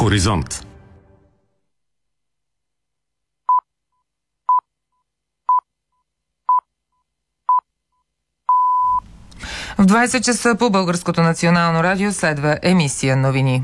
Хоризонт. В 20 часа по Българското национално радио следва емисия новини.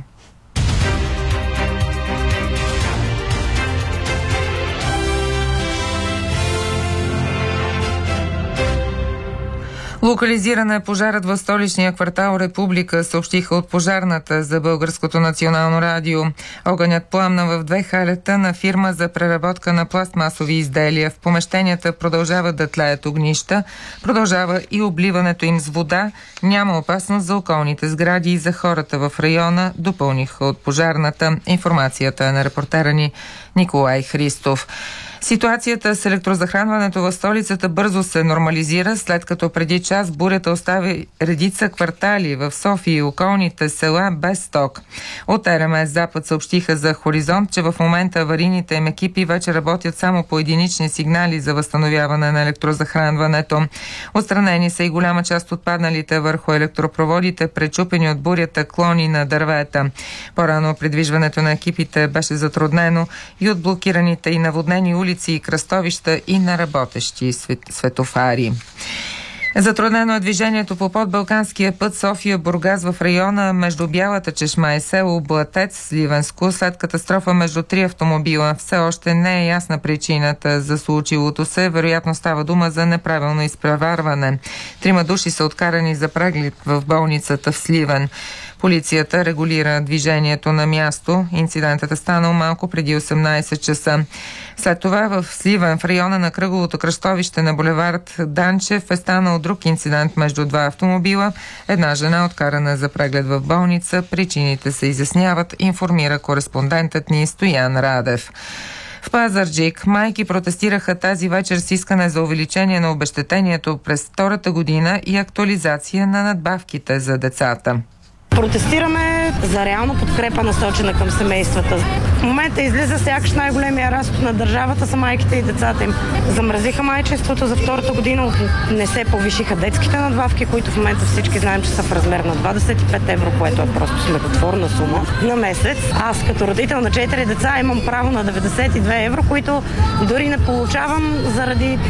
Локализирана е пожарът в столичния квартал Република, съобщиха от пожарната за Българското национално радио. Огънят пламна в 2 халета на фирма за преработка на пластмасови изделия. В помещенията продължават да тлеят огнища, продължава и обливането им с вода. Няма опасност за околните сгради и за хората в района, допълниха от пожарната. Информацията е на репортера ни Николай Христов. Ситуацията с електрозахранването в столицата бързо се нормализира, след като преди час бурята остави редица квартали в София и околните села без ток. От РМС Запад съобщиха за Хоризонт, че в момента аварийните им екипи вече работят само по единични сигнали за възстановяване на електрозахранването. Отстранени са и голяма част от падналите върху електропроводите, пречупени от бурята клони на дървета. По-рано придвижването на екипите беше затруднено и от блокираните и наводнени улици и кръстовища и на работещи светофари. Затруднено е движението по подбалканския път София-Бургас в района между Бялата чешма и село Блатец, Сливенско, след катастрофа между 3 автомобила. Все още не е ясна причината за случилото се. Вероятно става дума за неправилно изпреварване. 3 души са откарани за преглед в болницата в Сливен. Полицията регулира движението на място. Инцидентът е станал малко преди 18 часа. След това в Сливен, в района на кръговото кръстовище на булевард Данчев, е станал друг инцидент между 2 автомобила. Една жена откарана за преглед в болница. Причините се изясняват, информира кореспондентът ни Стоян Радев. В Пазарджик майки протестираха тази вечер с искане за увеличение на обезщетението през втората година и актуализация на надбавките за децата. Протестираме за реална подкрепа, насочена към семействата. В момента излиза сякаш най-големия разход на държавата са майките и децата им. Замразиха майчинството за втората година, не се повишиха детските надбавки, които в момента всички знаем, че са в размер на 25 евро, което е просто смехотворна сума на месец. Аз като родител на 4 деца имам право на 92 евро, които дори не получавам заради